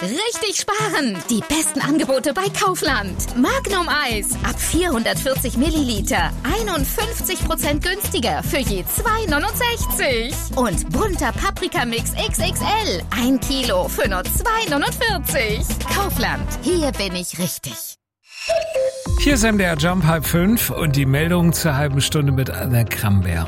Richtig sparen! Die besten Angebote bei Kaufland. Magnum Eis ab 440 Milliliter. 51% günstiger für je 2,69. Und bunter Paprikamix XXL. 1 Kilo für nur 2,49. Kaufland. Hier bin ich richtig. Hier ist MDR Jump 4:30 und die Meldung zur halben Stunde mit Anne Kramberg.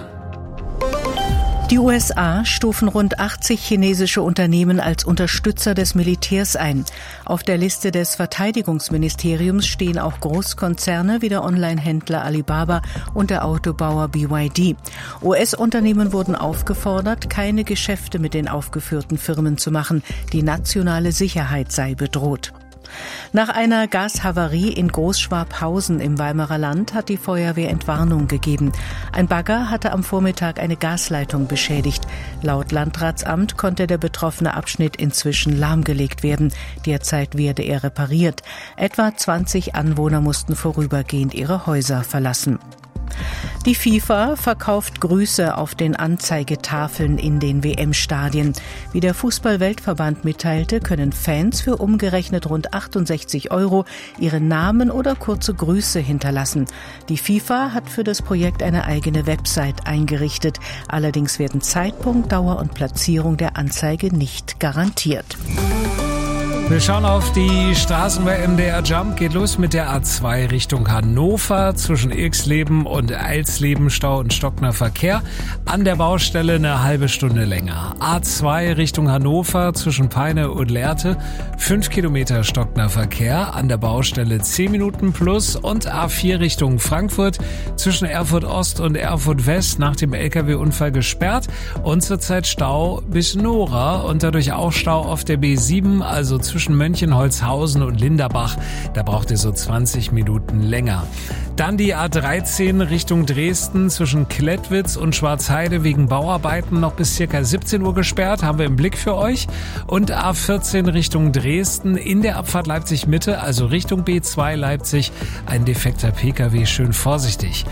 Die USA stufen rund 80 chinesische Unternehmen als Unterstützer des Militärs ein. Auf der Liste des Verteidigungsministeriums stehen auch Großkonzerne wie der Online-Händler Alibaba und der Autobauer BYD. US-Unternehmen wurden aufgefordert, keine Geschäfte mit den aufgeführten Firmen zu machen. Die nationale Sicherheit sei bedroht. Nach einer Gashavarie in Großschwabhausen im Weimarer Land hat die Feuerwehr Entwarnung gegeben. Ein Bagger hatte am Vormittag eine Gasleitung beschädigt. Laut Landratsamt konnte der betroffene Abschnitt inzwischen lahmgelegt werden. Derzeit werde er repariert. Etwa 20 Anwohner mussten vorübergehend ihre Häuser verlassen. Die FIFA verkauft Grüße auf den Anzeigetafeln in den WM-Stadien. Wie der Fußball-Weltverband mitteilte, können Fans für umgerechnet rund 68 € ihren Namen oder kurze Grüße hinterlassen. Die FIFA hat für das Projekt eine eigene Website eingerichtet. Allerdings werden Zeitpunkt, Dauer und Platzierung der Anzeige nicht garantiert. Wir schauen auf die Straßen bei MDR Jump. Geht los mit der A2 Richtung Hannover. Zwischen Ilksleben und Eilsleben Stau und stockender Verkehr. An der Baustelle eine halbe Stunde länger. A2 Richtung Hannover zwischen Peine und Lehrte. 5 Kilometer stockender Verkehr. An der Baustelle 10 Minuten plus. Und A4 Richtung Frankfurt zwischen Erfurt Ost und Erfurt West nach dem LKW-Unfall gesperrt. Und zurzeit Stau bis Nora und dadurch auch Stau auf der B7, also zwischen Mönchenholzhausen und Linderbach. Da braucht ihr so 20 Minuten länger. Dann die A13 Richtung Dresden zwischen Klettwitz und Schwarzheide wegen Bauarbeiten noch bis ca. 17 Uhr gesperrt. Haben wir im Blick für euch. Und A14 Richtung Dresden in der Abfahrt Leipzig Mitte, also Richtung B2 Leipzig, ein defekter Pkw, schön vorsichtig.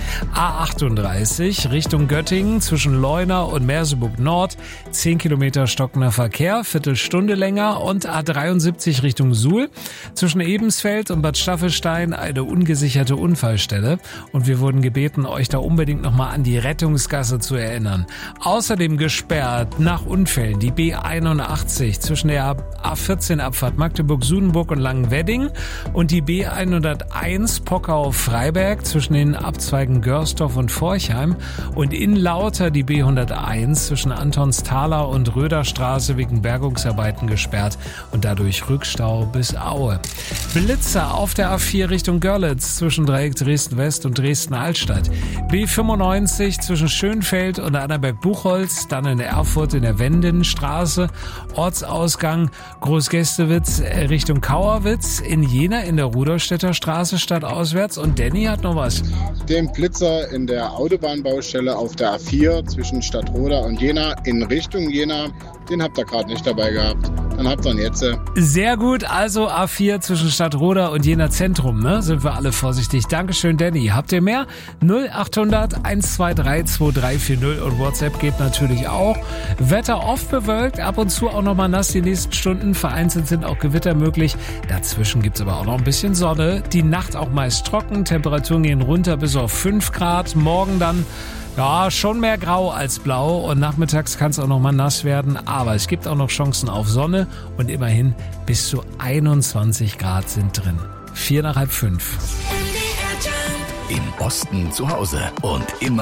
A38 Richtung Göttingen zwischen Leuna und Merseburg Nord, 10 Kilometer stockender Verkehr, Viertelstunde länger. Und A73 Richtung Suhl zwischen Ebensfeld und Bad Staffelstein eine ungesicherte Unfallstelle. Und wir wurden gebeten, euch da unbedingt nochmal an die Rettungsgasse zu erinnern. Außerdem gesperrt nach Unfällen die B81 zwischen der A14 Abfahrt Magdeburg-Sudenburg und Langenwedding und die B101 Pockau-Freiberg zwischen den Abzweigen Görsdorf und Forchheim und in Lauter die B101 zwischen Antonsthaler und Röderstraße wegen Bergungsarbeiten gesperrt und dadurch Rückstau bis Aue. Blitzer auf der A4 Richtung Görlitz zwischen Dreieck Dresden-West und Dresden-Altstadt. B95 zwischen Schönfeld und Annaberg-Buchholz, dann in Erfurt in der Wendenstraße, Ortsausgang Großgästewitz Richtung Kauerwitz, in Jena in der Rudolstädter Straße stadtauswärts und Danny hat noch was. Den Blitzer in der Autobahnbaustelle auf der A4 zwischen Stadtroda und Jena in Richtung Jena, den habt ihr gerade nicht dabei gehabt. Dann habt ihr ihn jetzt. Sehr gut, also A4 zwischen Stadtroda und Jena Zentrum, ne? Sind wir alle vorsichtig. Dankeschön, Danny. Habt ihr mehr? 0800 123 2340 und WhatsApp geht natürlich auch. Wetter oft bewölkt, ab und zu auch nochmal nass die nächsten Stunden. Vereinzelt sind auch Gewitter möglich. Dazwischen gibt's aber auch noch ein bisschen Sonne. Die Nacht auch meist trocken. Temperaturen gehen runter bis auf 5 Grad. Morgen dann ja, schon mehr grau als blau und nachmittags kann es auch noch mal nass werden, aber es gibt auch noch Chancen auf Sonne und immerhin bis zu 21 Grad sind drin. 4 nach halb 5. Im Osten zu Hause und immer